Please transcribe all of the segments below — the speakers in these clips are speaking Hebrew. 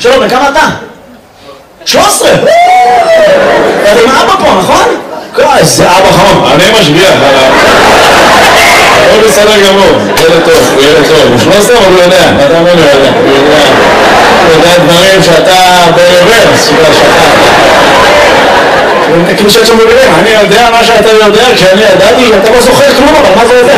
שלום, וכמה אתה? 13! אתה עם אבא פה, נכון? איזה אבא חמוד, אני משגיח עליו. הוא בסדר גמור, ילד טוב, הוא ילד טוב. הוא 13, אבל הוא יודע, אתה אומר לו יודע. הוא יודע דברים שאתה ברוורס, כאילו שאת שם בבירים, אני יודע מה שאתה יודע, כשאני ידעתי, אתה לא זוכר כלום, אבל מה זה יודע?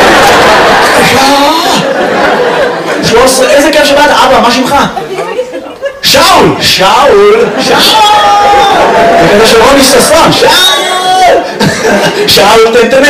13, איזה כיף שבאת, אבא, מה שמך? שאול! שאול! שאול! זה כזה של רוני ששון, שאול! שאול, תנתנן.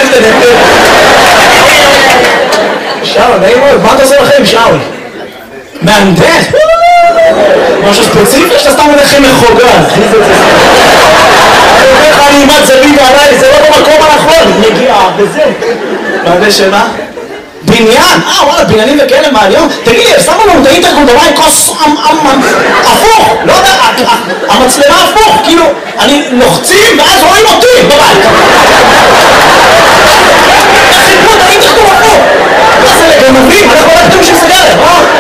שאול, נעים מאוד, מה אתה עושה לכם, שאול? מהנדס? משהו ספציפי שאתה סתם הולכם מחוגג? אני אומר לך, אני אימת זווית עליי, זה לא במקום הנכון, נגיע, וזהו. מהנדס שמה? בניין? וואלה, בניינים וכאלה מהליום? תגיד לי, שמו לנו את האינטרקום במים כוס הפוך, לא יודע, המצלמה הפוך, כאילו, אני לוחצים ואז רואים אותי בבית. איך חיפרו את האינטרקום הפוך? מה זה לגנבים? אנחנו לא כתוב של סגרת,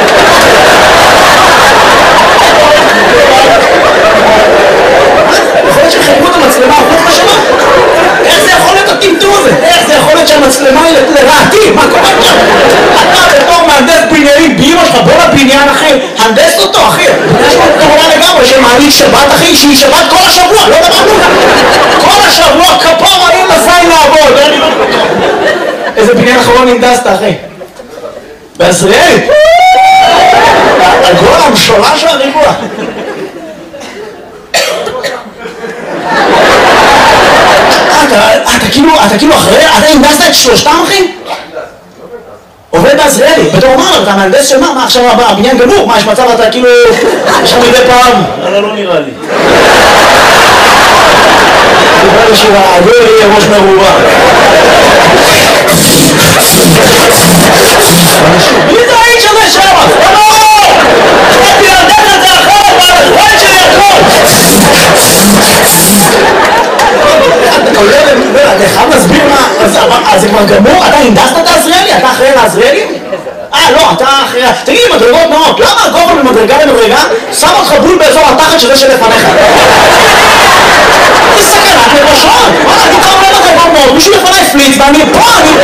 יכול להיות שחיפרו את המצלמה הפוך לשמה? איך זה יכול להיות הטמטום הזה? איך זה יכול להיות שהמצלמה היא לרעתי? מה קורה שם? אתה בתור מהנדס בניינים באמא שלך, בוא לבניין אחי, הנדס אותו אחי. יש פה קרונה לגמרי שמעלית שבת אחי, שהיא שבת כל השבוע, לא דבר כלום. כל השבוע כפר אין לזין לעבוד. איזה בניין אחרון הנדסת אחי? בעזריאלי? הגול המשולש והריבוע. אתה כאילו אחרי, אתה הנדסת את שלושתם אחי? עובד בעזריאלי, בתור אומר, אתה מהנדס של מה עכשיו הבניין גמור? מה יש מצב אתה כאילו, יש לך מדי פעם? לא נראה לי. דיבר לי שהעגול יהיה ראש מרובה. מי זה האיש הזה שם? לא! חייתי להנדס את זה אחרת, והזמן שלי הכל! אתה חייב להסביר מה, אז זה כבר גמור? אתה הנדסת את העזריאלי? אתה אחראי לעזריאלי? לא, אתה אחראי... תגיד לי, מדרגות נאות, למה הגובה ממדרגה למדרגה שם אותך בול באזור התחת שזה שלפניך? זה סכנת נפשות! וואלה, אני כבר אומר לך כבר מאוד, מישהו לפניי פליץ ואני פה,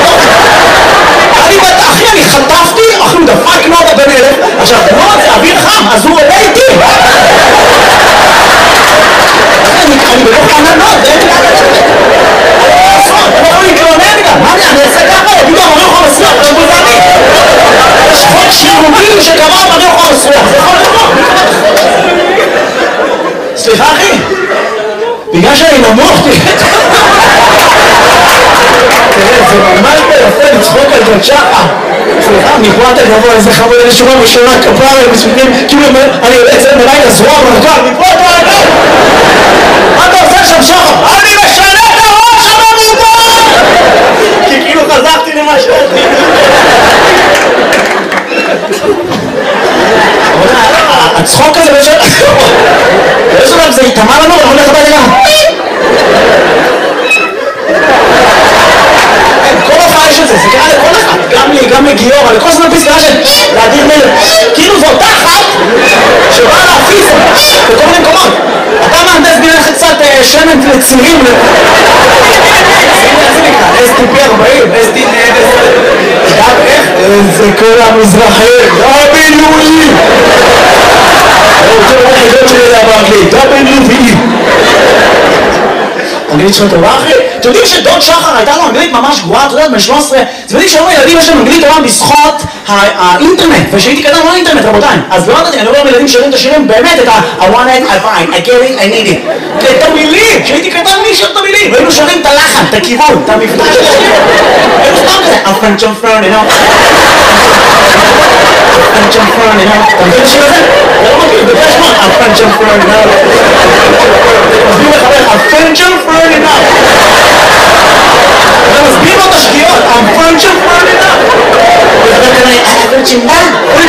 אחי, אני חטפתי, אחי, הוא דפק מאוד הבן אלף, עכשיו, לא, זה אוויר חם, אז הוא עולה איתי! אני בתוך עננות, אני לא להתלונן גם, מה אני אעשה ככה? יגידו, אמרי אוכל מסריח, עכשיו זה אני. יש חוק שירומים שקבע אמרי אוכל מסריח, זה יכול לבוא. סליחה אחי, בגלל שאני נמוך, תראה, זה ממש ביפה לצחוק על ג'ת שחר. סליחה, מפה אתה גבוה, איזה חמוד, איזה שורה בשורה כפרה, בשבילים, כאילו אני יוצא את זה בלילה זרוע מרכב, מפה אתה רגע. מה אתה עושה שם שחר? אני משנה את הראש שם מפה! כי כאילו חזרתי למה שעשיתי. הצחוק הזה באיזשהו דבר זה יתאמה לנו, אני הולך הביתה גם. כל הופעה יש את זה, זה קרה לכל אחד, גם לי, גם לגיור, לכל זמן פסקה של להדיר מלך. כאילו זו אותה אחת שבאה להפיס בכל מיני מקומות. אתה מהנדס בניין קצת שמן לצירים. איזה נקרא? STP 40, STP 10. גם איך? איזה כל המזרחים, WE. אני רוצה לראות חידות שלי זה באנגלית, WE. אנגלית שלו טובה אחי? אתם יודעים שדוד שחר הייתה לו אנגלית ממש גרועה, אתה יודעת, בן 13, אתם יודעים שהיום הילדים יש להם אנגלית טובה בזכות האינטרנט, ושהייתי קטן לא האינטרנט רבותיי, אז לא יודעתי, אני אומר לילדים שרים את השירים באמת את I want it, I find, I get it, I need it, את המילים, שהייתי קטן מי שר את המילים, והיינו שרים את הלחן, את הכיוון, את המבטא של השיר, היינו סתם כזה, I'm French on Fern, you know, French on Fern, you know, אתה מבין את השיר הזה? אתה לא מכיר, זה פרש מאוד, I'm French on Fern, you know, מסביר לך, I'm French on Fern, you know, אתה מסביר לו את השגיאות, I'm French on Fern, you know, פרצ'ינדה,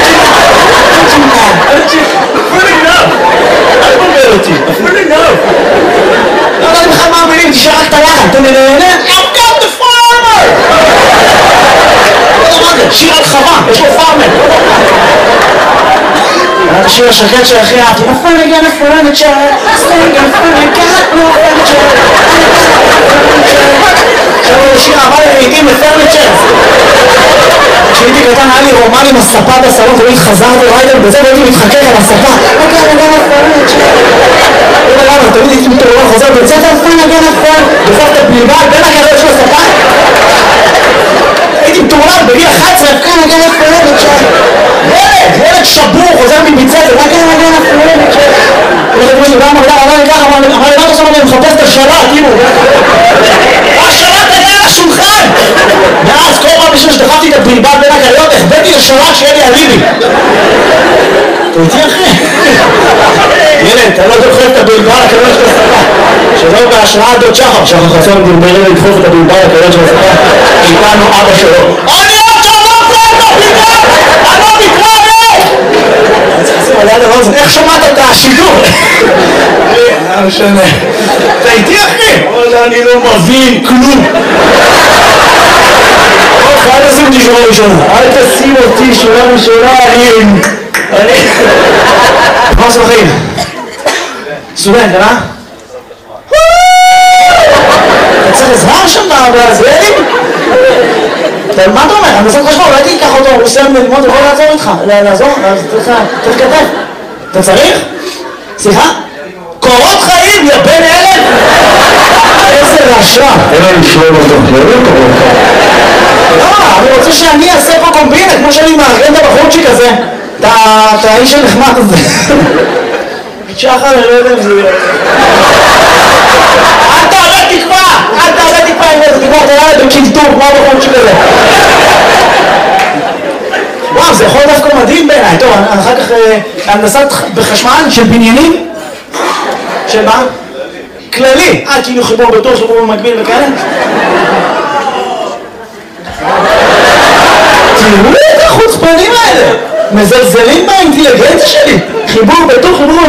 אל תבלבל אותי, אפילו לא. לא יודעת בכלל מה המילים, תשאר רק את הלחן, תן לי נהנה, I've got the farmer! לא יודע מה זה, שיר על חווה, יש לו פארמר. את השיר השקט של הכי אהבתי. נפל נגן הפרנצ'ר, סטנגן פרנצ'ר, לא פרנצ'ר. עכשיו הוא שיר אהבה לעיתים לפרנצ'ר. כשהייתי קטן היה לי רומן עם הספה בסלון, תמיד חזרתי ריידר בזה והייתי מתחכך על הספה. נגן הפרנצ'ר. תמיד הייתי מתעורר חוזר בית ספר, נגן הפרנצ'ר. דוחף את הבלבל בין הגלות של הספה. הייתי מתעורר בגיל 11, נגן הפרנצ'ר. ילד שבור, חוזר מבית ספר, נגן הפרנצ'ר. אמר לי, מה אתה שם אני מחפש את השלט, אימו. השלט היה על השולחן. ואז כל פעם בשביל שדחפתי את הבלבל בין הגלות, החבאתי לשלט שיהיה לי אליבי. אתה איתי אחי? ילד, אתה לא דוחף את הבלבל הכלות של הספה. שלא בהשראת דוד שחר. שחר חסון דרברי לדחוף את הבלבל הכלות של הספה. איתנו אבא שלו. אני עוד שלום פה את הבלבל! אני לא מתראה! אני צריך לשים על יד הרוזן. איך שמעת את השידור? לא משנה. אתה איתי אחי? אני לא מבין כלום. אל תשים אותי שורה ראשונה. אל תשים אותי שורה ראשונה. מה עושה בחיים? סטודנט, אה? אתה צריך עזרה שם בהזוהרים? מה אתה אומר? אני בסוף חשבו, אולי תיקח אותו, הוא סיים ללמוד, הוא יכול לעזור איתך. לעזור? צריך כתב. אתה צריך? סליחה? קורות חיים, יא בן אלף! איזה רשע! אין לנו לשלול אותו, לא קורות חיים. לא, אני רוצה שאני אעשה פה קומבינה, כמו שאני מארגן את הבחורצ'יק הזה. אתה האיש הנחמד הזה. שחר, אני לא יודע אם זה יהיה. אל תעלה תקווה! אל תעלה תקווה עם איזה תקווה, אתה ילד בקינטור, כמו הבחורצ'יק הזה. וואו, זה יכול דווקא מדהים בעיניי. טוב, אחר כך הנדסת בחשמל של בניינים. של מה? כללי. כאילו חיבור בטוח, חיבור במקביל וכאלה. תראו את החוצפנים האלה. מזלזלים באינטליגנציה שלי. חיבור בטוח, חיבור